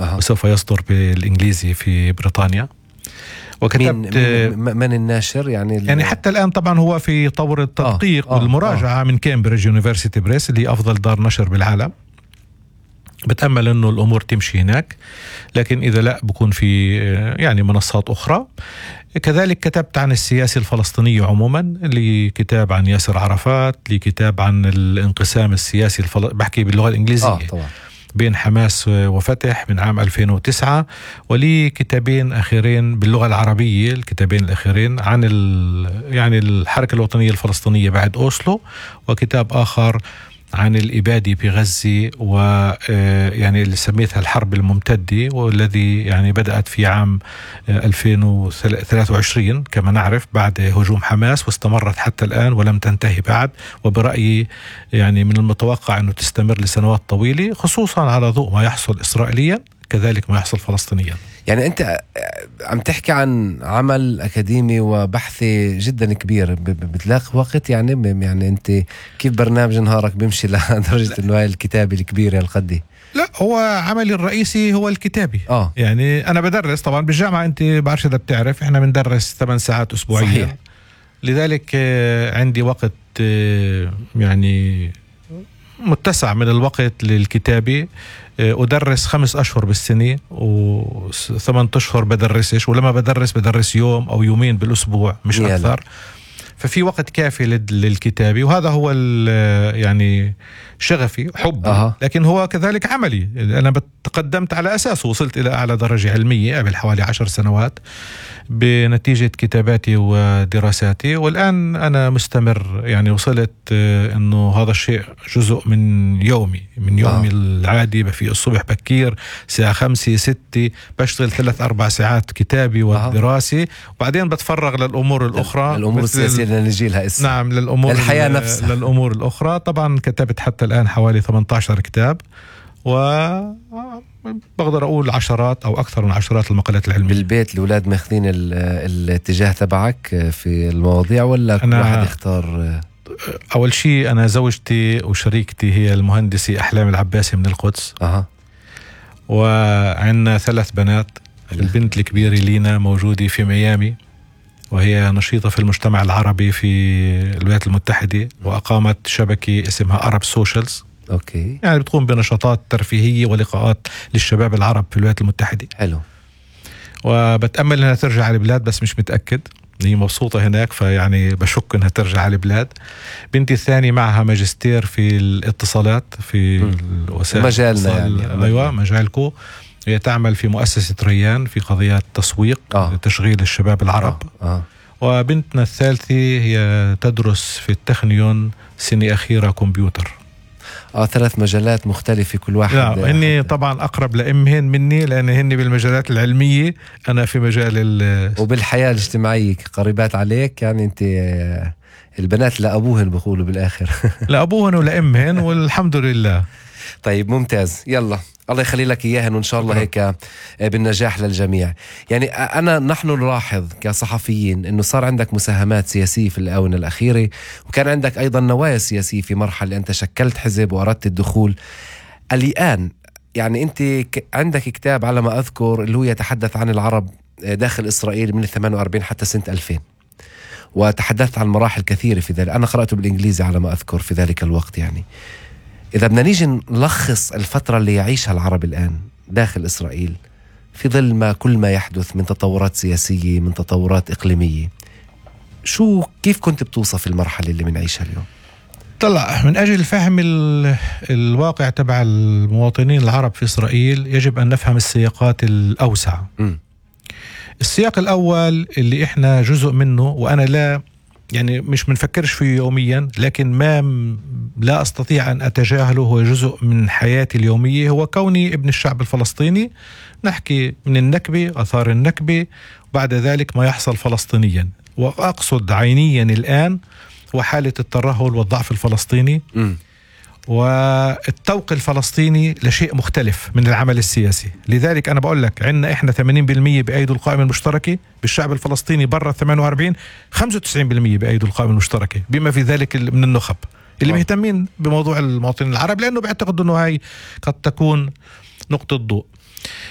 وسوف يصدر بالإنجليزي في بريطانيا. وكتبت من الناشر يعني حتى الآن طبعا هو في طور التدقيق والمراجعة من كامبريدج يونيفرسيتي بريس اللي أفضل دار نشر بالعالم. بتأمل أنه الأمور تمشي هناك، لكن إذا لا بكون في يعني منصات أخرى. كذلك كتبت عن السياسة الفلسطينية عموما، اللي كتاب عن ياسر عرفات، لي كتاب عن الانقسام السياسي بحكي باللغة الإنجليزية طبعا بين حماس وفتح من عام 2009، ولي كتابين أخيرين باللغة العربية، الكتابين الأخيرين عن يعني الحركة الوطنية الفلسطينية بعد أوسلو، وكتاب آخر عن الإبادة بغزة ويعني اللي سميتها الحرب الممتدة، والذي يعني بدأت في عام 2023 كما نعرف بعد هجوم حماس، واستمرت حتى الآن ولم تنتهي بعد، وبرأيي يعني من المتوقع أنه تستمر لسنوات طويلة، خصوصا على ضوء ما يحصل إسرائيليا كذلك ما يحصل فلسطينيا. يعني أنت عم تحكي عن عمل أكاديمي وبحثي جدا كبير، بتلاقي وقت يعني أنت كيف برنامج نهارك بيمشي لدرجة أنه هاي الكتابة الكبيرة القدي؟ لا، هو عملي الرئيسي هو الكتابي. يعني أنا بدرس طبعا بالجامعة، أنت بعرفش إذا بتعرف إحنا بندرس 8 ساعات أسبوعيا. صحيح. لذلك عندي وقت يعني متسع من الوقت للكتابة. أدرس 5 أشهر بالسنة و8 أشهر بدرسش، ولما بدرس يوم أو يومين بالأسبوع مش أكثر. ففي وقت كافي للكتابة، وهذا هو يعني شغفي حبي. لكن هو كذلك عملي، أنا تقدمت على أساسه، وصلت إلى أعلى درجة علمية قبل حوالي 10 سنوات بنتيجة كتاباتي ودراساتي، والآن أنا مستمر. يعني وصلت أنه هذا الشيء جزء من يومي العادي. في الصبح بكير الساعة 5-6 بشتغل 3-4 ساعات كتابي ودراسي، وبعدين بتفرغ للأمور الأخرى، الأمور السياسية اللي نجيلها اسم. نعم، الحياة نفسها، للأمور الأخرى. طبعا كتبت حتى الآن حوالي 18 كتاب، وبقدر أقول عشرات أو أكثر من عشرات المقالات العلمية. بالبيت الأولاد ماخذين الاتجاه تبعك في المواضيع، ولا كل واحد يختار؟ أول شيء أنا زوجتي وشريكتي هي المهندسة أحلام العباسي من القدس. وعندنا 3 بنات. البنت الكبيرة لينا موجودة في ميامي، وهي نشيطة في المجتمع العربي في الولايات المتحدة، وأقامت شبكة اسمها عرب سوشيالز. يعني بتقوم بنشاطات ترفيهية ولقاءات للشباب العرب في الولايات المتحدة. حلو. وبتأمل انها ترجع على البلاد، بس مش متأكد. هي مبسوطة هناك، فيعني بشك انها ترجع على البلاد. بنتي الثانية معها ماجستير في الاتصالات في وسائل مجالنا يعني. ايوه مجالكو. هي تعمل في مؤسسة ريان في قضيات تسويق لتشغيل الشباب العرب. وبنتنا الثالثة هي تدرس في التخنيون سنة أخيرة كمبيوتر. 3 مجالات مختلفة كل واحد. هني طبعا أقرب لأمهن مني، لأن هني بالمجالات العلمية، أنا في مجال وبالحياة الاجتماعية قريبات عليك. يعني أنت البنات لأبوهن بقولوا بالآخر. لأبوهن ولأمهن والحمد لله. طيب ممتاز. يلا الله يخلي لك إياهن، وإن شاء الله هيك بالنجاح للجميع. يعني نحن نلاحظ كصحفيين أنه صار عندك مساهمات سياسية في الآونة الأخيرة، وكان عندك أيضا نوايا سياسية في مرحلة أنت شكلت حزب وأردت الدخول. الآن يعني أنت عندك كتاب على ما أذكر اللي هو يتحدث عن العرب داخل إسرائيل من 48 حتى سنة 2000، وتحدثت عن مراحل كثيرة في ذلك. أنا قرأته بالإنجليزي على ما أذكر في ذلك الوقت. يعني إذا بدنا نيجي نلخص الفترة اللي يعيشها العرب الآن داخل إسرائيل في ظل كل ما يحدث من تطورات سياسية، من تطورات إقليمية، كيف كنت بتوصف المرحلة اللي بنعيشها اليوم؟ طلع من أجل فهم الواقع تبع المواطنين العرب في إسرائيل يجب أن نفهم السياقات الأوسع. السياق الأول اللي إحنا جزء منه، وأنا لا يعني مش منفكرش فيه يوميا، لكن لا أستطيع أن أتجاهله، هو جزء من حياتي اليومية، هو كوني ابن الشعب الفلسطيني. نحكي من النكبة، أثار النكبة، وبعد ذلك ما يحصل فلسطينيا، وأقصد عينيا الآن وحالة الترهل والضعف الفلسطيني والتوق الفلسطيني لشيء مختلف من العمل السياسي. لذلك أنا بقول لك عندنا إحنا 80% بأيدوا القائمة المشتركة، بالشعب الفلسطيني برا 48 95% بأيدوا القائمة المشتركة، بما في ذلك من النخب اللي مهتمين بموضوع المواطنين العرب، لأنه بيعتقدوا أنه هاي قد تكون نقطة ضوء.